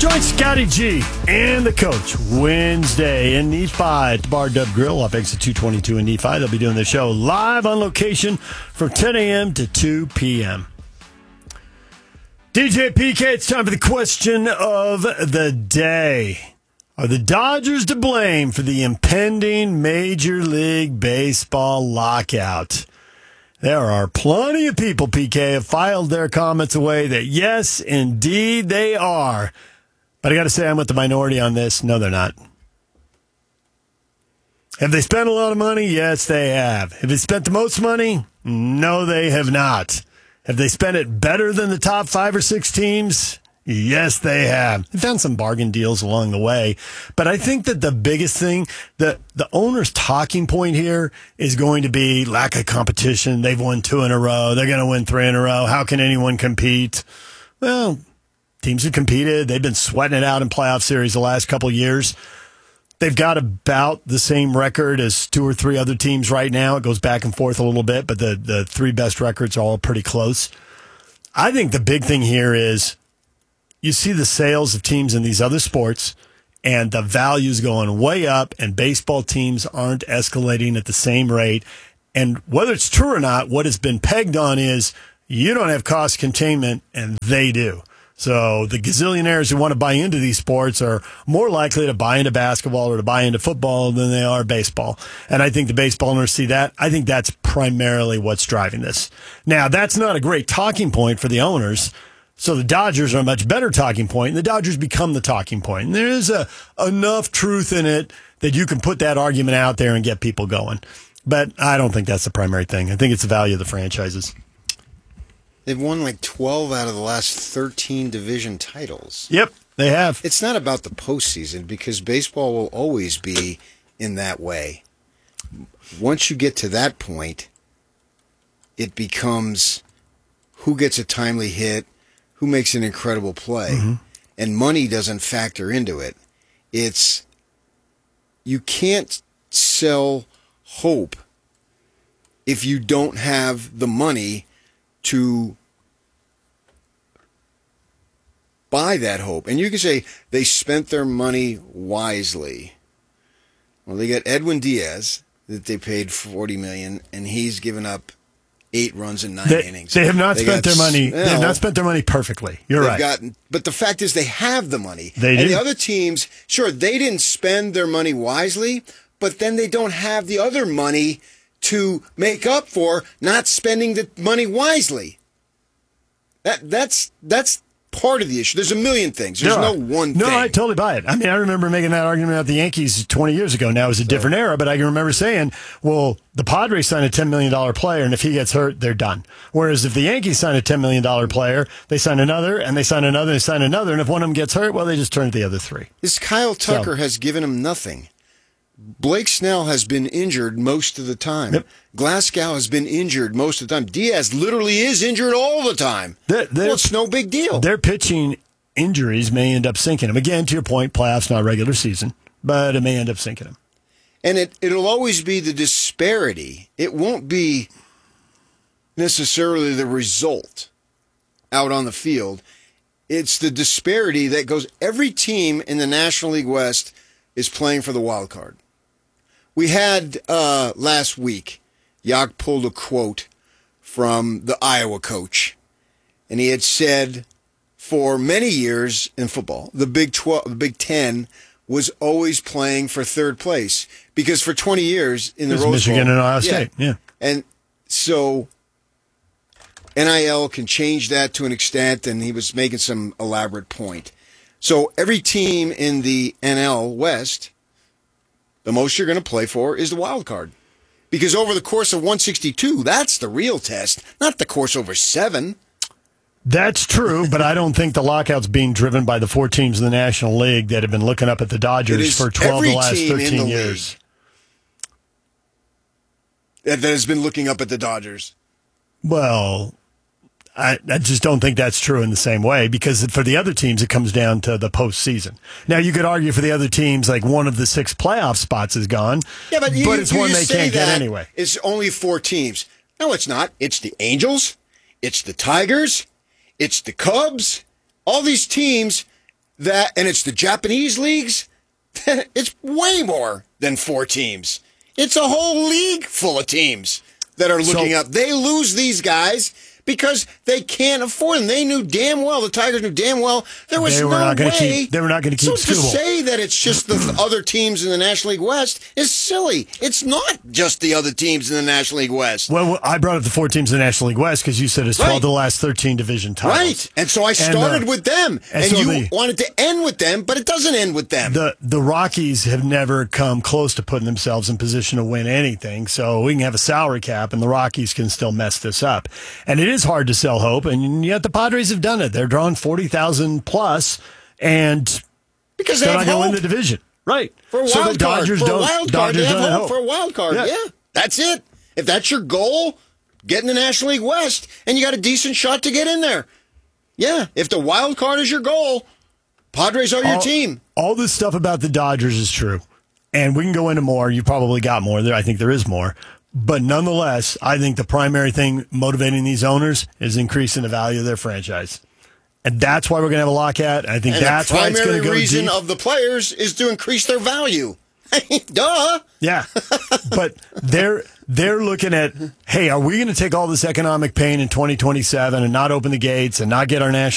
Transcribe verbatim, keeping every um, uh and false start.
Join Scotty G and the coach Wednesday in Nephi at the Bar Dub Grill off exit two twenty-two in Nephi. They'll be doing the show live on location from ten a.m. to two p.m. D J P K, it's time for the question of the day. Are the Dodgers to blame for the impending Major League Baseball lockout? There are plenty of people, P K, have filed their comments away that yes, indeed they are. But I got to say I'm with the minority on this. No, they're not. Have they spent a lot of money? Yes, they have. Have they spent the most money? No, they have not. Have they spent it better than the top five or six teams? Yes, they have. They've done some bargain deals along the way. But I think that the biggest thing, the, the owner's talking point here is going to be lack of competition. They've won two in a row. They're going to win three in a row. How can anyone compete? Well, teams have competed. They've been sweating it out in playoff series the last couple of years. They've got about the same record as two or three other teams right now. It goes back and forth a little bit, but the, the three best records are all pretty close. I think the big thing here is you see the sales of teams in these other sports and the values going way up, and baseball teams aren't escalating at the same rate. And whether it's true or not, what has been pegged on is you don't have cost containment and they do. So the gazillionaires who want to buy into these sports are more likely to buy into basketball or to buy into football than they are baseball. And I think the baseball owners see that. I think that's primarily what's driving this. Now, that's not a great talking point for the owners. So the Dodgers are a much better talking point, and the Dodgers become the talking point. And there is a, enough truth in it that you can put that argument out there and get people going. But I don't think that's the primary thing. I think it's the value of the franchises. They've won like twelve out of the last thirteen division titles. Yep, they have. It's not about the postseason because baseball will always be in that way. Once you get to that point, it becomes who gets a timely hit, who makes an incredible play, mm-hmm. and money doesn't factor into it. It's you can't sell hope if you don't have the money to buy that hope. And you can say they spent their money wisely. Well, they got Edwin Diaz that they paid forty million dollars, and he's given up eight runs in nine they, innings. They have not they spent got, their money. You know, they have not spent their money perfectly. You're right. Gotten, but the fact is, they have the money. They and do. the other teams, sure, they didn't spend their money wisely, but then they don't have the other money to make up for not spending the money wisely. That that's that's part of the issue. There's a million things. There's no, no one no, thing. No, I totally buy it. I mean, I remember making that argument about the Yankees twenty years ago. Now it's a so, different era, but I can remember saying, well, the Padres sign a ten million dollars player, and if he gets hurt, they're done. Whereas if the Yankees sign a ten million dollars player, they sign another, and they sign another, and they sign another, and if one of them gets hurt, well, they just turn to the other three. This Kyle Tucker so, has given him nothing. Blake Snell has been injured most of the time. Yep. Glasgow has been injured most of the time. Diaz literally is injured all the time. They're, they're, well, it's no big deal. Their pitching injuries may end up sinking them. Again, to your point, playoffs, not regular season, but it may end up sinking them. And it, it'll always be the disparity. It won't be necessarily the result out on the field. It's the disparity that goes. Every team in the National League West is playing for the wild card. We had uh, last week, Yak pulled a quote from the Iowa coach, and he had said, for many years in football, the Big twelve, the Big Ten was always playing for third place because for twenty years in the Rose Bowl, Michigan and Ohio State, yeah. yeah. And so N I L can change that to an extent, and he was making some elaborate point. So every team in the N L West, the most you're going to play for is the wild card. Because over the course of one sixty-two, that's the real test, not the course over seven. That's true, but I don't think the lockout's being driven by the four teams in the National League that have been looking up at the Dodgers for twelve of the last thirteen years. That has been looking up at the Dodgers. Well, I, I just don't think that's true in the same way, because for the other teams, it comes down to the postseason. Now, you could argue for the other teams, like one of the six playoff spots is gone, yeah, but, you, but it's you one they can't get anyway. It's only four teams. No, it's not. It's the Angels. It's the Tigers. It's the Cubs. All these teams, that, and it's the Japanese leagues, it's way more than four teams. It's a whole league full of teams that are looking So- up. They lose these guys because they can't afford them. They knew damn well, the Tigers knew damn well, there was They were no not gonna way. keep- they were not gonna keep So to Skubal. say that it's just the th- other teams in the National League West is silly. It's not just the other teams in the National League West. Well, I brought up the four teams in the National League West because you said it's twelve Right. of the last thirteen division titles. Right. And so I And, started uh, with them. and And, so you the- wanted to end with them, but it doesn't end with them. The the Rockies have never come close to putting themselves in position to win anything. So we can have a salary cap, and the Rockies can still mess this up. And it is hard to sell hope, and yet the Padres have done it. They're drawing forty thousand plus, and because they they're have not going to hope. win the division. Right. For a so wild the card. Dodgers For a don't. wild card, Dodgers they have don't hope for a wild card. Yeah. Yeah. That's it. If that's your goal, get in the National League West, and you got a decent shot to get in there. Yeah. If the wild card is your goal, Padres are your all, team. All this stuff about the Dodgers is true. And we can go into more. You probably got more there. I think there is more. But nonetheless, I think the primary thing motivating these owners is increasing the value of their franchise. And that's why we're going to have a lockout. I think And that's the why it's going primary to go reason deep. of the players is to increase their value. Duh. Yeah. But they're they're looking at, hey, are we going to take all this economic pain in twenty twenty-seven and not open the gates and not get our national